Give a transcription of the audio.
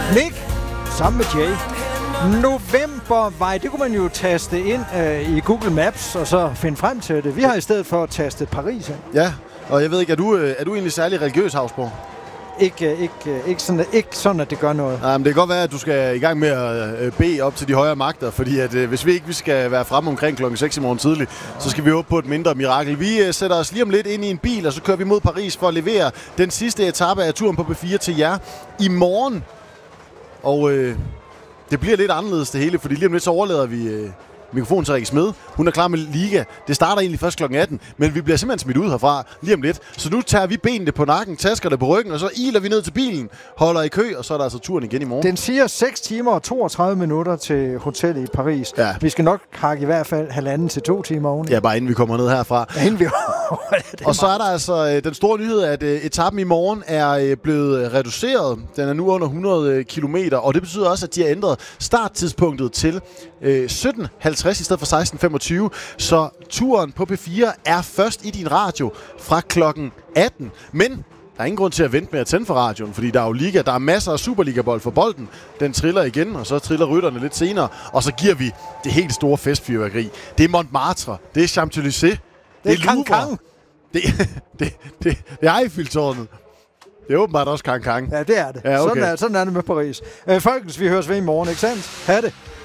Nick, sammen med Jay. Novembervej, det kunne man jo taste ind i Google Maps, og så finde frem til det. Vi har i stedet for at taste Paris ind. Ja, og jeg ved ikke, er du egentlig særlig religiøs, Havsborg? Ikke sådan, at det gør noget. Nej, men det kan godt være, at du skal i gang med at bede op til de højere magter, fordi at, hvis vi skal være fremme omkring klokken 6 i morgen tidlig, så skal vi håbe på et mindre mirakel. Vi sætter os lige om lidt ind i en bil, og så kører vi mod Paris for at levere den sidste etape af turen på B4 til jer i morgen. Og det bliver lidt anderledes det hele, fordi lige om lidt så overlader vi mikrofonen til Rikke Smed. Hun er klar med Liga. Det starter egentlig først kl. 18, men vi bliver simpelthen smidt ud herfra lige om lidt. Så nu tager vi benene på nakken, tasker det på ryggen, og så iler vi ned til bilen, holder i kø, og så er der altså turen igen i morgen. Den siger 6 timer og 32 minutter til hotellet i Paris. Ja. Vi skal nok hakke i hvert fald 1,5 til 2 timer oveni. Ja, bare inden vi kommer ned herfra. Ja, inden vi og så er der altså den store nyhed, at etappen i morgen er blevet reduceret. Den er nu under 100 kilometer, og det betyder også, at de har ændret starttidspunktet til 17.50 i stedet for 16.25. Så turen på P4 er først i din radio fra klokken 18. Men der er ingen grund til at vente med at tænde for radioen, fordi der er jo liga. Der er masser af Superliga-bold for bolden. Den triller igen, og så triller rytterne lidt senere. Og så giver vi det helt store festfyrværkeri. Det er Montmartre. Det er Champs-Élysées. Det er Louvre. Det er Eiffeltårnet. Det er åbenbart også Kang. Ja, det er det. Ja, okay. Sådan er det med Paris. Folkens, vi høres ved i morgen, ikke sandt? Ha' det.